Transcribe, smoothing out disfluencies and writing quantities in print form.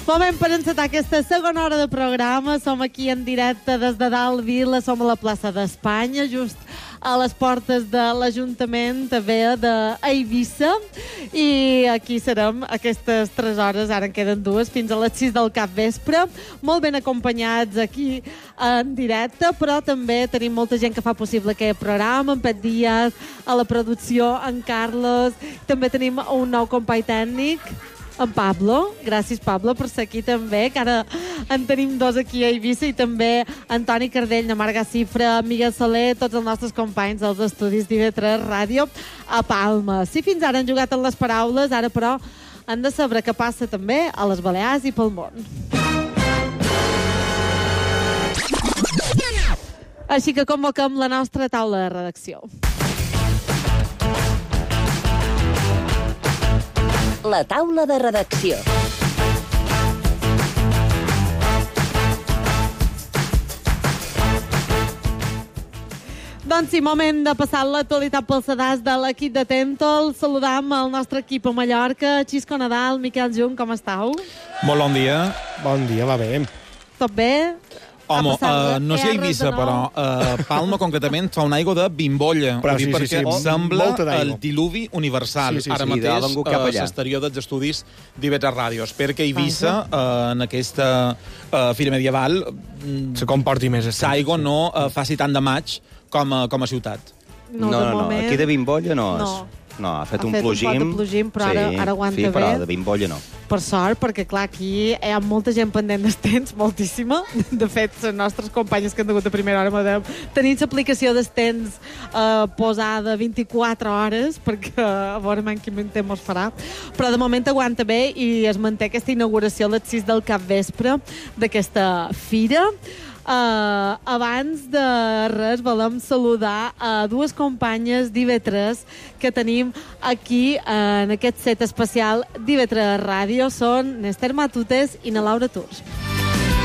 Moment per encetar aquesta segona hora de programa. Som aquí en directe des de dalt Vila, som a la plaça d'Espanya, just a les portes de l'Ajuntament també d'Eivissa, i aquí serem aquestes 3 hores, ara en queden 2, fins a les 6 del capvespre, molt ben acompanyats aquí en directe, però també tenim molta gent que fa possible aquest programa, en Pet Díaz, a la producció, en Carlos, també tenim un nou company tècnic, en Pablo. Gràcies, Pablo, per ser aquí també, que ara en tenim 2 aquí a Eivissa, i també Antoni Cardell, Marga Cifra, Miguel Soler, tots els nostres companys dels estudis d'IV3 Ràdio a Palma. Si fins ara han jugat en les paraules, ara però han de saber què passa també a les Balears i pel món. Així que convoquem la nostra taula de redacció. La taula de redacció. Doncs sí, moment de passar l'actualitat pel sedàs de l'equip de Tentol. Saludam el nostre equip a Mallorca. Xisco Nadal, Miquel Jung, com estàu? Molt bon dia. Bon dia, va bé. Tot bé? Home, no sé a Eivissa, però Palma concretament fa una aigua de bimbolla. Però sí, perquè sembla el diluvi universal. Sí, Ara mateix s'exterior dels estudis d'IV3 Ràdio. Espero que Eivissa, en aquesta fira medieval, se comporti més. L'aigua no faci tant de maig com a ciutat. No, aquí de bimbolla no és. No, ha fet un plogim. Un pot de plogim, però ara aguanta bé. Sí, però de bimbolla no. Per sort, perquè clar, aquí hi ha molta gent pendent d'estens, moltíssima. De fet, les nostres companyes que han degut a primera hora m'adem tenint l'aplicació d'estens posada 24 hores, perquè a veure en quin temps es farà. Però de moment aguanta bé i es manté aquesta inauguració a les 6 del capvespre d'aquesta fira. Abans de res volem saludar a 2 companyes d'IV3 que tenim aquí en aquest set especial d'IV3 Ràdio. Són n'Ester Matutes i na Laura Turs.